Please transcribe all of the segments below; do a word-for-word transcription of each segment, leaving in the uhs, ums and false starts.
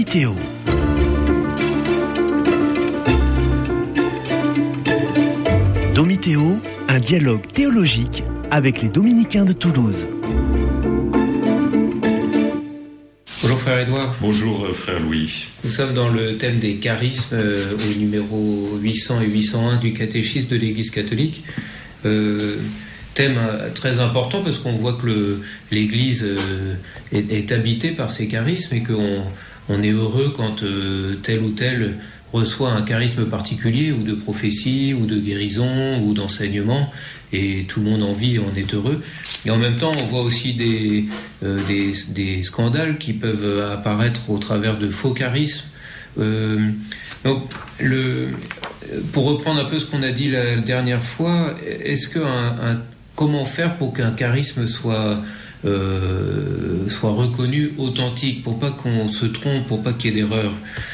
Domitéo. Domitéo, un dialogue théologique avec les dominicains de Toulouse. Bonjour frère Édouard. Bonjour frère Louis. Nous sommes dans le thème des charismes euh, au numéro huit cents et huit cent un du catéchisme de l'Église catholique. Euh, thème euh, très important parce qu'on voit que le, l'Église euh, est, est habitée par ces charismes et qu'on on est heureux quand euh, tel ou tel reçoit un charisme particulier ou de prophétie ou de guérison ou d'enseignement et tout le monde en vit, en est heureux. Et en même temps, on voit aussi des, euh, des, des scandales qui peuvent apparaître au travers de faux charismes. Euh, donc, le, pour reprendre un peu ce qu'on a dit la dernière fois, est-ce que un, un, comment faire pour qu'un charisme soit euh, soit reconnu, authentique, pour pas qu'on se trompe, pour pas qu'il y ait d'erreur?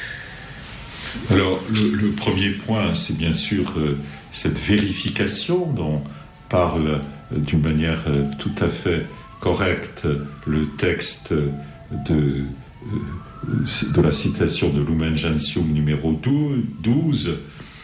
Alors, le, le premier point, c'est bien sûr euh, cette vérification dont parle euh, d'une manière euh, tout à fait correcte le texte de, euh, de la citation de Lumen Gentium numéro douze.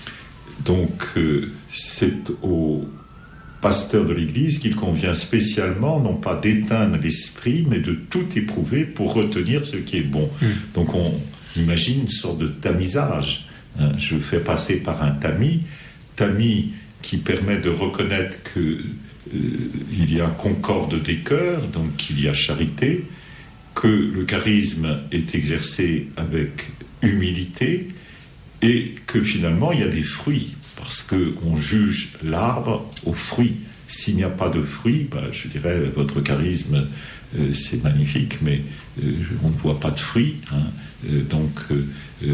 Donc, euh, c'est au pasteur de l'Église qu'il convient spécialement, non pas d'éteindre l'esprit, mais de tout éprouver pour retenir ce qui est bon. Mmh. Donc, on imagine une sorte de tamisage. Hein, je fais passer par un tamis, tamis qui permet de reconnaître qu'il euh, y a concorde des cœurs, donc qu'il y a charité, que le charisme est exercé avec humilité et que finalement il y a des fruits, parce qu'on juge l'arbre aux fruits. S'il n'y a pas de fruits, bah, je dirais votre charisme euh, c'est magnifique, mais euh, on ne voit pas de fruits. Hein. Euh, donc, euh, euh,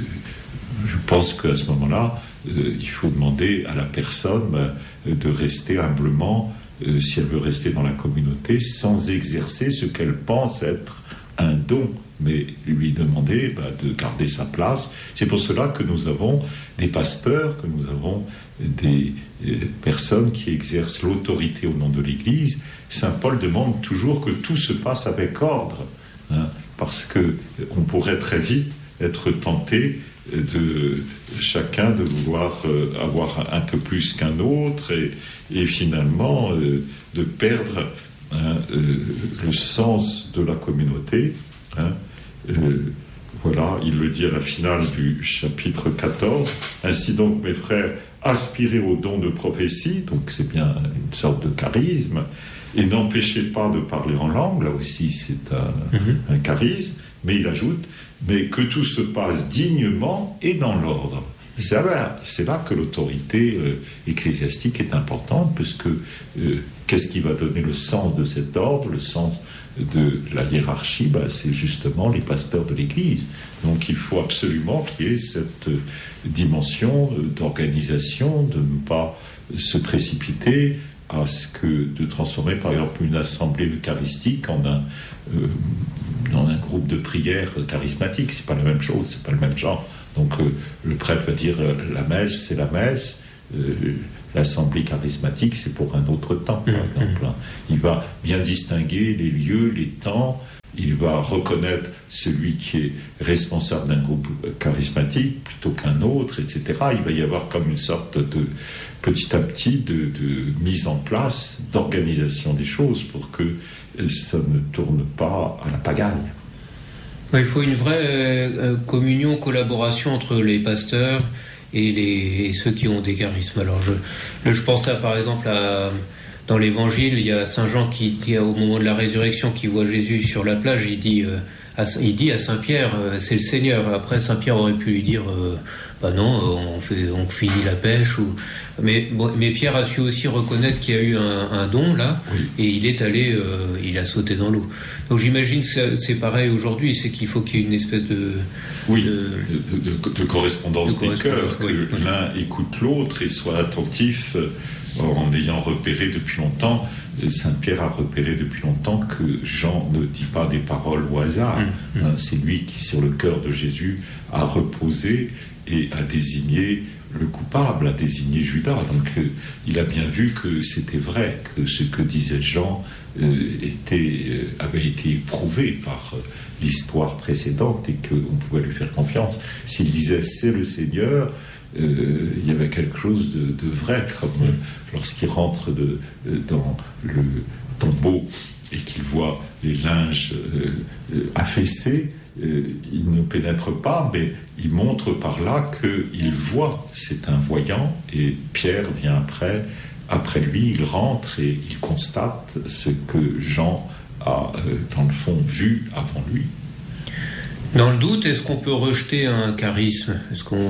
je pense qu'à ce moment-là, euh, il faut demander à la personne bah, de rester humblement, euh, si elle veut rester dans la communauté, sans exercer ce qu'elle pense être un don, mais lui demander bah, de garder sa place. C'est pour cela que nous avons des pasteurs, que nous avons des euh, personnes qui exercent l'autorité au nom de l'Église. Saint Paul demande toujours que tout se passe avec ordre, hein, parce qu'on pourrait très vite être tenté de chacun de vouloir euh, avoir un peu plus qu'un autre et, et finalement euh, de perdre hein, euh, le sens de la communauté. Hein. Euh, voilà, il le dit à la finale du chapitre quatorze. Ainsi donc, mes frères, aspirez au don de prophétie, donc c'est bien une sorte de charisme, et n'empêchez pas de parler en langue, là aussi c'est un, mm-hmm. un charisme, mais il ajoute, mais que tout se passe dignement et dans l'ordre. C'est là, c'est là que l'autorité euh, ecclésiastique est importante, puisque euh, qu'est-ce qui va donner le sens de cet ordre, le sens de la hiérarchie, bah, c'est justement les pasteurs de l'Église. Donc il faut absolument qu'il y ait cette euh, dimension euh, d'organisation, de ne pas se précipiter à ce que de transformer par exemple une assemblée eucharistique en un, euh, en un groupe de prière charismatique. C'est pas la même chose, c'est pas le même genre. Donc euh, le prêtre va dire euh, la messe, c'est la messe. Euh, l'assemblée charismatique, c'est pour un autre temps, par mmh, exemple. Mmh. Il va bien distinguer les lieux, les temps. Il va reconnaître celui qui est responsable d'un groupe charismatique plutôt qu'un autre, et cetera. Il va y avoir comme une sorte de, petit à petit, de, de mise en place, d'organisation des choses pour que ça ne tourne pas à la pagaille. Il faut une vraie euh, communion, collaboration entre les pasteurs et, les, et ceux qui ont des charismes. Alors, je, je pense à, par exemple, à... Dans l'Évangile, il y a Saint Jean qui dit au moment de la résurrection, qui voit Jésus sur la plage, il dit, euh, à, il dit à Saint Pierre, euh, c'est le Seigneur. Après, Saint Pierre aurait pu lui dire, euh, bah non, on fait, on finit la pêche. Ou... Mais, bon, mais Pierre a su aussi reconnaître qu'il y a eu un, un don là, oui. Et il est allé, euh, il a sauté dans l'eau. Donc j'imagine que c'est, c'est pareil aujourd'hui, c'est qu'il faut qu'il y ait une espèce de oui, de, de, de, de correspondance de des cœurs, oui, que oui. L'un écoute l'autre et soit attentif. En ayant repéré depuis longtemps, Saint Pierre a repéré depuis longtemps que Jean ne dit pas des paroles au hasard. Mmh, mmh. C'est lui qui, sur le cœur de Jésus, a reposé et a désigné le coupable, a désigné Judas. Donc euh, il a bien vu que c'était vrai, que ce que disait Jean euh, était, euh, avait été éprouvé par euh, l'histoire précédente et qu'on pouvait lui faire confiance. S'il disait c'est le Seigneur, euh, il y avait quelque chose de, de vrai, comme euh, lorsqu'il rentre de, euh, dans le tombeau et qu'il voit les linges euh, euh, affaissés. Euh, il ne pénètre pas, mais il montre par là qu'il voit, c'est un voyant, et Pierre vient après, après lui, il rentre et il constate ce que Jean a, euh, dans le fond, vu avant lui. Dans le doute, est-ce qu'on peut rejeter un charisme ? Est-ce qu'on...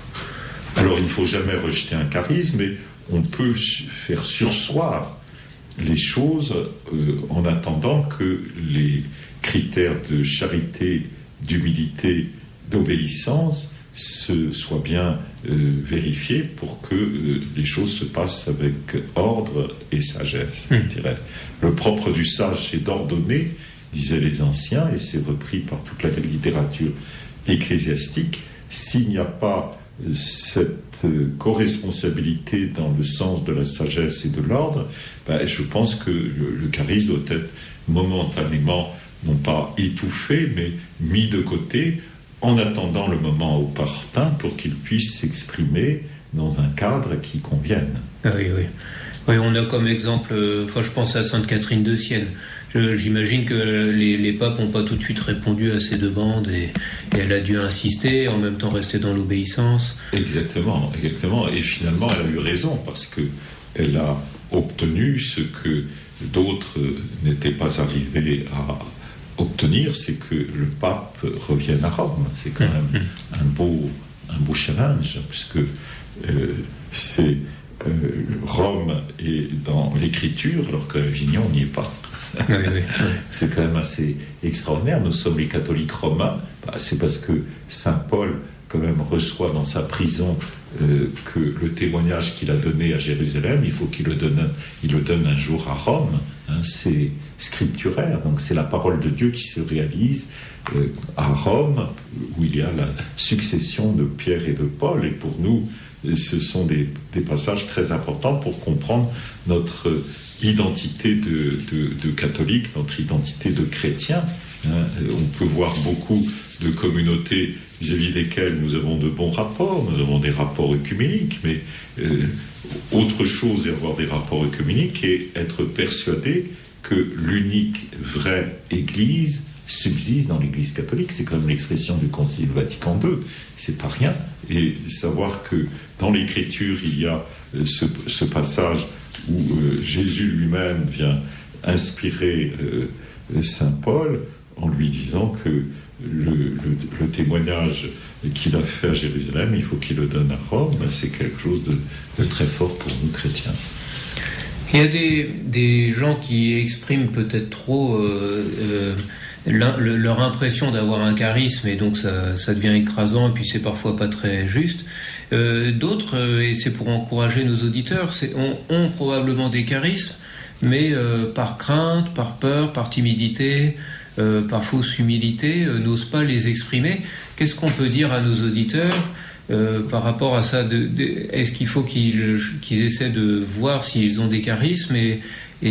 Alors, il ne faut jamais rejeter un charisme, mais on peut faire surseoir les choses euh, en attendant que les critères de charité, d'humilité, d'obéissance se soient bien euh, vérifiés pour que euh, les choses se passent avec ordre et sagesse, mmh. je dirais. Le propre du sage, c'est d'ordonner, disaient les anciens, et c'est repris par toute la littérature ecclésiastique. S'il n'y a pas euh, cette euh, co-responsabilité dans le sens de la sagesse et de l'ordre, ben, je pense que le, le charisme doit être momentanément non pas étouffé, mais mis de côté en attendant le moment opportun pour qu'il puisse s'exprimer dans un cadre qui convienne. Ah oui, oui. Oui, on a comme exemple, enfin, je pense à Sainte Catherine de Sienne. Je, j'imagine que les, les papes n'ont pas tout de suite répondu à ces demandes et, et elle a dû insister, en même temps rester dans l'obéissance. Exactement, exactement. Et finalement, elle a eu raison parce qu'elle a obtenu ce que d'autres n'étaient pas arrivés à obtenir, c'est que le pape revienne à Rome. C'est quand même mmh. un beau, un beau challenge, puisque euh, c'est euh, Rome est dans l'écriture, alors qu'Avignon n'y est pas. Oui, oui, oui. C'est quand même assez extraordinaire. Nous sommes les catholiques romains. Bah, c'est parce que saint Paul, quand même, reçoit dans sa prison euh, que le témoignage qu'il a donné à Jérusalem, il faut qu'il le donne, il le donne un jour à Rome. Hein, c'est scripturaire, donc c'est la parole de Dieu qui se réalise euh, à Rome, où il y a la succession de Pierre et de Paul. Et pour nous, ce sont des, des passages très importants pour comprendre notre identité de, de, de catholique, notre identité de chrétien. Hein. On peut voir beaucoup de communautés vis-à-vis desquelles nous avons de bons rapports, nous avons des rapports œcuméniques, mais euh, autre chose est avoir des rapports œcuméniques et être persuadé que l'unique vraie Église subsiste dans l'Église catholique. C'est quand même l'expression du Concile Vatican deux, c'est pas rien. Et savoir que dans l'Écriture, il y a euh, ce, ce passage où euh, Jésus lui-même vient inspirer euh, saint Paul en lui disant que le, le, le témoignage qu'il a fait à Jérusalem, il faut qu'il le donne à Rome. C'est quelque chose de, de très fort pour nous chrétiens. Il y a des, des gens qui expriment peut-être trop euh, euh, le, leur impression d'avoir un charisme et donc ça, ça devient écrasant et puis c'est parfois pas très juste. Euh, d'autres, euh, et c'est pour encourager nos auditeurs, c'est, ont, ont probablement des charismes, mais euh, par crainte, par peur, par timidité, euh, par fausse humilité, euh, n'osent pas les exprimer. Qu'est-ce qu'on peut dire à nos auditeurs euh, par rapport à ça de, de, est-ce qu'il faut qu'ils, qu'ils essaient de voir s'ils ont des charismes et,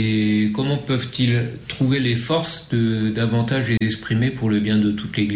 et comment peuvent-ils trouver les forces de, davantage les exprimer pour le bien de toute l'Église ?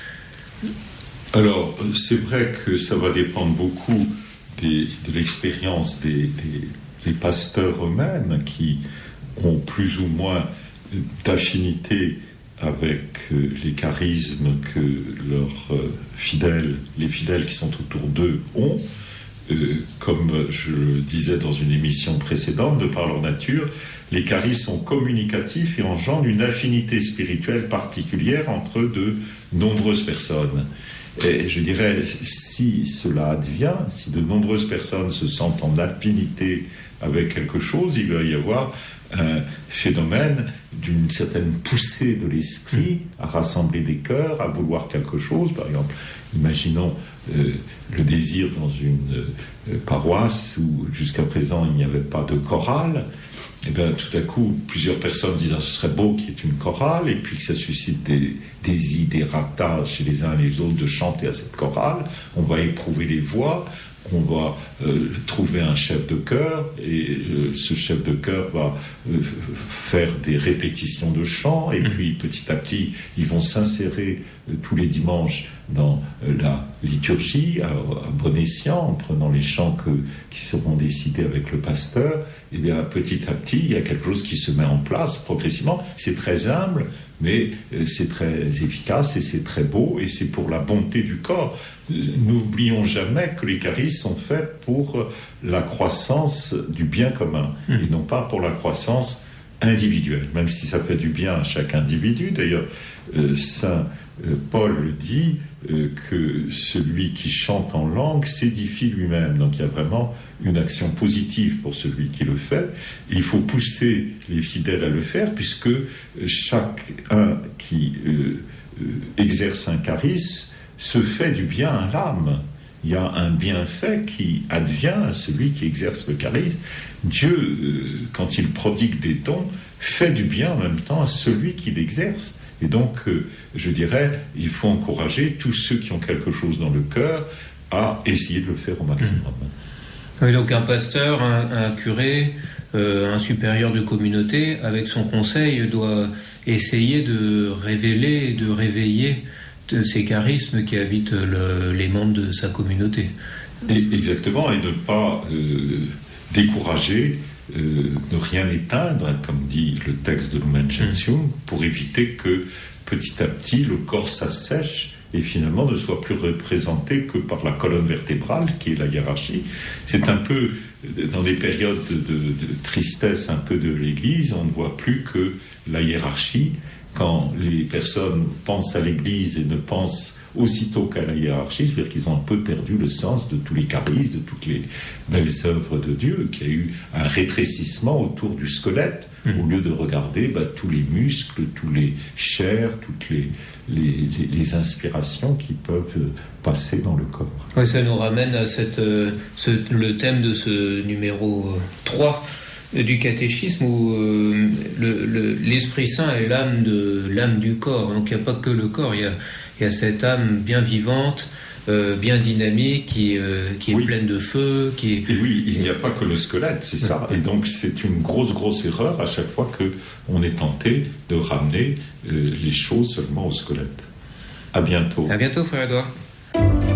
Alors, c'est vrai que ça va dépendre beaucoup des, de l'expérience des, des, des pasteurs eux-mêmes qui ont plus ou moins d'affinité avec les charismes que leurs fidèles, les fidèles qui sont autour d'eux ont. Euh, comme je le disais dans une émission précédente, de par leur nature, les charismes sont communicatifs et engendrent une affinité spirituelle particulière entre de nombreuses personnes. Et je dirais, si cela advient, si de nombreuses personnes se sentent en affinité avec quelque chose, il va y avoir un phénomène d'une certaine poussée de l'esprit à rassembler des cœurs, à vouloir quelque chose. Par exemple, imaginons euh, le désir dans une euh, paroisse où jusqu'à présent il n'y avait pas de chorale. Et bien tout à coup, plusieurs personnes disent ah, ce serait beau qu'il y ait une chorale, et puis que ça suscite des désiderata chez les uns et les autres de chanter à cette chorale. On va éprouver les voix, on va euh, trouver un chef de chœur, et euh, ce chef de chœur va euh, faire des répétitions de chants, et puis petit à petit, ils vont s'insérer euh, tous les dimanches dans euh, la liturgie, à, à bon escient, en prenant les chants que, qui seront décidés avec le pasteur. Et bien petit à petit, il y a quelque chose qui se met en place progressivement. C'est très humble, mais euh, c'est très efficace et c'est très beau, et c'est pour la bonté du corps. N'oublions jamais que les charismes sont faits pour la croissance du bien commun, mmh. et non pas pour la croissance individuelle, même si ça fait du bien à chaque individu. D'ailleurs, euh, Saint euh, Paul le dit, euh, que celui qui chante en langue s'édifie lui-même. Donc il y a vraiment une action positive pour celui qui le fait. Il faut pousser les fidèles à le faire, puisque chacun qui euh, euh, exerce un charisme se fait du bien à l'âme. Il y a un bienfait qui advient à celui qui exerce le charisme. Dieu, euh, quand il prodigue des dons, fait du bien en même temps à celui qui l'exerce. Et donc, euh, je dirais, il faut encourager tous ceux qui ont quelque chose dans le cœur à essayer de le faire au maximum. Oui, donc un pasteur, un, un curé, euh, un supérieur de communauté, avec son conseil, doit essayer de révéler et de réveiller ces charismes qui habitent le, les membres de sa communauté. Et, exactement, et ne pas euh, décourager, euh, ne rien éteindre, comme dit le texte de Lumen Gentium, mmh. pour éviter que petit à petit le corps s'assèche et finalement ne soit plus représenté que par la colonne vertébrale qui est la hiérarchie. C'est un peu, dans des périodes de, de, de tristesse un peu de l'Église, on ne voit plus que la hiérarchie. Quand les personnes pensent à l'Église et ne pensent aussitôt qu'à la hiérarchie, c'est-à-dire qu'ils ont un peu perdu le sens de tous les charismes, de toutes les belles œuvres de Dieu, qu'il y a eu un rétrécissement autour du squelette, mmh. au lieu de regarder bah, tous les muscles, tous les chairs, toutes les, les, les, les inspirations qui peuvent passer dans le corps. Oui, ça nous ramène à cette, euh, ce, le thème de ce numéro trois du catéchisme, où euh, le, le, l'Esprit Saint est l'âme, de, l'âme du corps. Donc il n'y a pas que le corps, il y a, il y a cette âme bien vivante, euh, bien dynamique, qui, euh, qui est oui. pleine de feu. Qui est... Et oui, il n'y a pas que le squelette, c'est ça. Et donc c'est une grosse, grosse erreur à chaque fois qu'on est tenté de ramener euh, les choses seulement au squelette. À bientôt. À bientôt, frère Édouard.